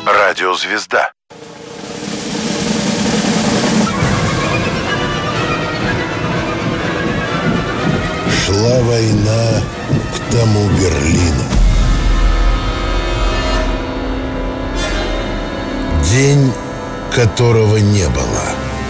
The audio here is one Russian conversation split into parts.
Радиозвезда. Шла война к тому Берлину. День, которого не было.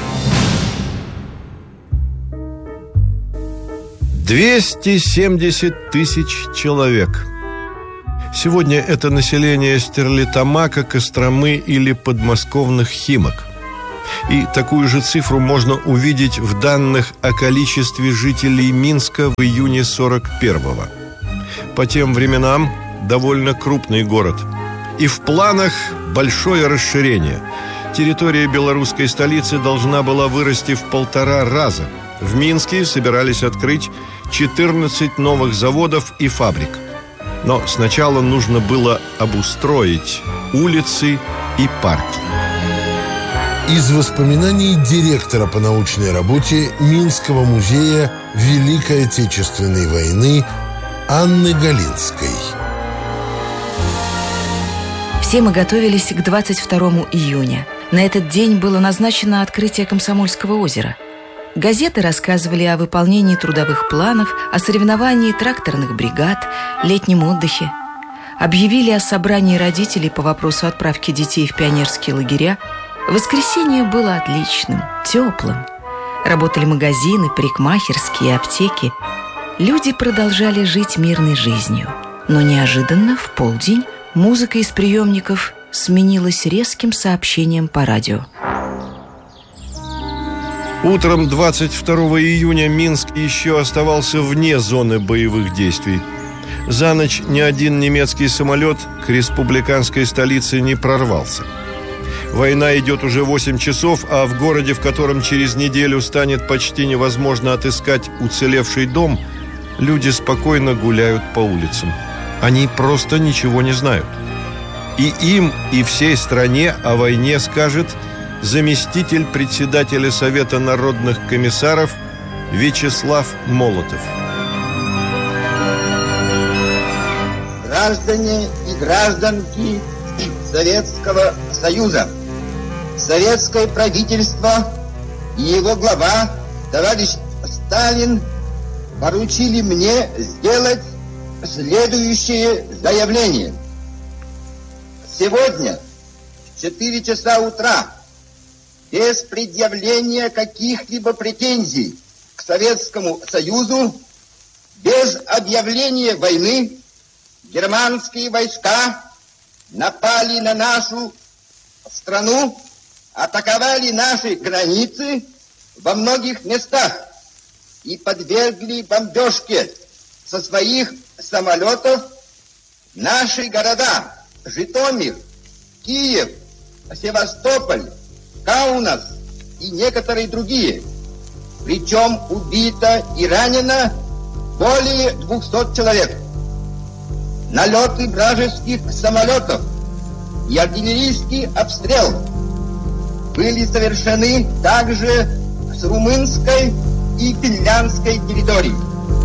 270 тысяч человек. Сегодня это население Стерлитамака, Костромы или подмосковных Химок. И такую же цифру можно увидеть в данных о количестве жителей Минска в июне 41-го. По тем временам довольно крупный город. И в планах большое расширение. Территория белорусской столицы должна была вырасти в 1,5 раза. В Минске собирались открыть 14 новых заводов и фабрик. Но сначала нужно было обустроить улицы и парки. Из воспоминаний директора по научной работе Минского музея Великой Отечественной войны Анны Галинской. Все мы готовились к 22 июня. На этот день было назначено открытие Комсомольского озера. Газеты рассказывали о выполнении трудовых планов, о соревновании тракторных бригад, летнем отдыхе. Объявили о собрании родителей по вопросу отправки детей в пионерские лагеря. Воскресенье было отличным, теплым. Работали магазины, парикмахерские, аптеки. Люди продолжали жить мирной жизнью. Но неожиданно в полдень музыка из приемников сменилась резким сообщением по радио. Утром 22 июня Минск еще оставался вне зоны боевых действий. За ночь ни один немецкий самолет к республиканской столице не прорвался. Война идет уже 8 часов, а в городе, в котором через неделю станет почти невозможно отыскать уцелевший дом, люди спокойно гуляют по улицам. Они просто ничего не знают. И им, и всей стране о войне скажет заместитель председателя Совета народных комиссаров Вячеслав Молотов. Граждане и гражданки Советского Союза, советское правительство и его глава, товарищ Сталин, поручили мне сделать следующее заявление. Сегодня в 4 часа утра без предъявления каких-либо претензий к Советскому Союзу, без объявления войны, германские войска напали на нашу страну, атаковали наши границы во многих местах и подвергли бомбежке со своих самолетов наши города Житомир, Киев, Севастополь, Каунас и некоторые другие. Причем убито и ранено более 200 человек. Налеты вражеских самолетов и артиллерийский обстрел были совершены также с румынской и финляндской территории.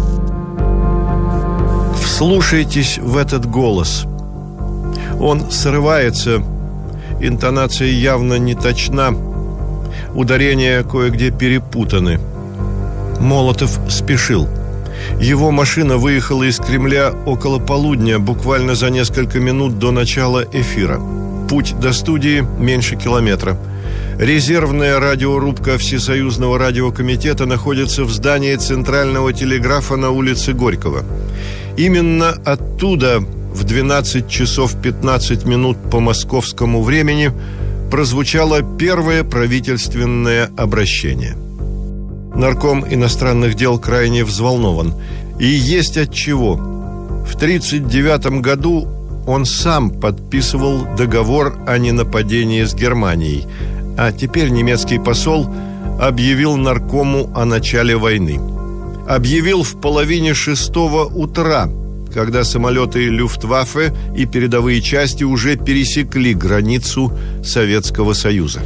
Вслушайтесь в этот голос. Он срывается, интонация явно не точна, ударения кое-где перепутаны. Молотов спешил. Его машина выехала из Кремля около полудня, буквально за несколько минут до начала эфира. Путь до студии меньше километра. Резервная радиорубка Всесоюзного радиокомитета находится в здании Центрального телеграфа на улице Горького. Именно оттуда в 12 часов 15 минут по московскому времени прозвучало первое правительственное обращение. Нарком иностранных дел крайне взволнован. И есть отчего. В 1939 году он сам подписывал договор о ненападении с Германией, а теперь немецкий посол объявил наркому о начале войны. Объявил в половине 6 утра, когда самолеты Люфтваффе и передовые части уже пересекли границу Советского Союза.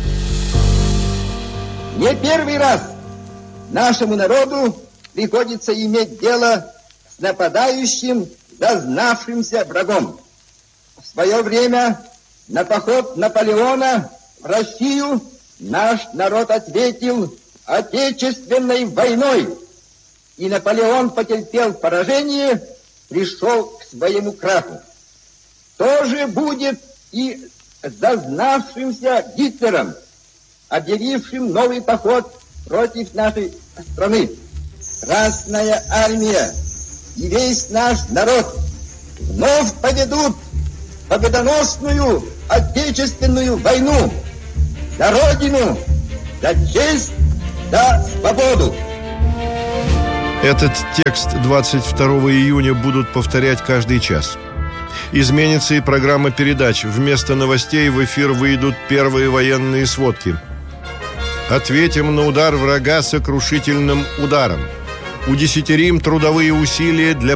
Не первый раз нашему народу приходится иметь дело с нападающим, зазнавшимся врагом. В свое время на поход Наполеона в Россию наш народ ответил Отечественной войной. И Наполеон потерпел поражение, пришел к своему краху. То же будет и зазнавшимся Гитлером, объявившим новый поход против нашей страны. Красная армия и весь наш народ вновь поведут победоносную Отечественную войну за Родину, за честь, за свободу. Этот текст 22 июня будут повторять каждый час. Изменится и программа передач. Вместо новостей в эфир выйдут первые военные сводки. Ответим на удар врага сокрушительным ударом. Удесятерим трудовые усилия для